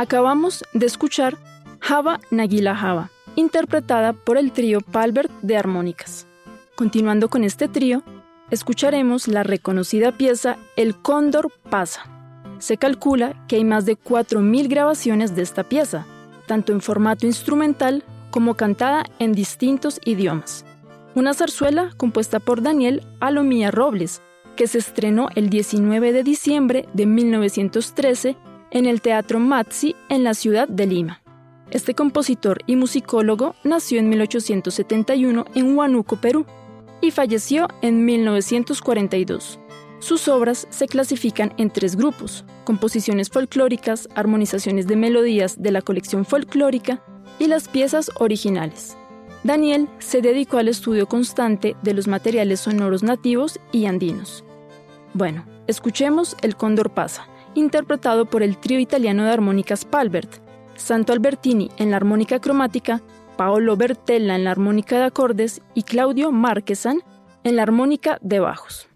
Acabamos de escuchar Hava Nagila Hava, interpretada por el trío Palbert de armónicas. Continuando con este trío, escucharemos la reconocida pieza El Cóndor Pasa. Se calcula que hay más de 4.000 grabaciones de esta pieza, tanto en formato instrumental como cantada en distintos idiomas. Una zarzuela compuesta por Daniel Alomía Robles, que se estrenó el 19 de diciembre de 1913 en el Teatro Mazzi en la ciudad de Lima. Este compositor y musicólogo nació en 1871 en Huánuco, Perú, y falleció en 1942. Sus obras se clasifican en 3 grupos: composiciones folclóricas, armonizaciones de melodías de la colección folclórica y las piezas originales. Daniel se dedicó al estudio constante de los materiales sonoros nativos y andinos. Bueno, escuchemos El Cóndor Pasa, interpretado por el trío italiano de armónicas Palbert, Santo Albertini en la armónica cromática, Paolo Bertella en la armónica de acordes y Claudio Marchesan en la armónica de bajos.